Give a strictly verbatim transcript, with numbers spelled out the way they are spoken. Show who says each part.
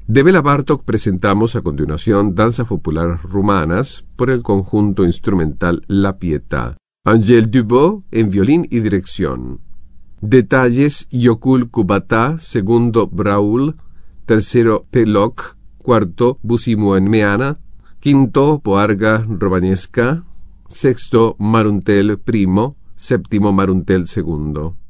Speaker 1: De Bela Bartók presentamos a continuación Danzas populares rumanas por el conjunto instrumental La Pietà. Angèle Dubos en violín y dirección. Detalles Iocul Kubata, segundo Braul, tercero Pelok, cuarto Busimoenmeana, quinto Poarga Romanesca, sexto Maruntel primo, séptimo Maruntel segundo.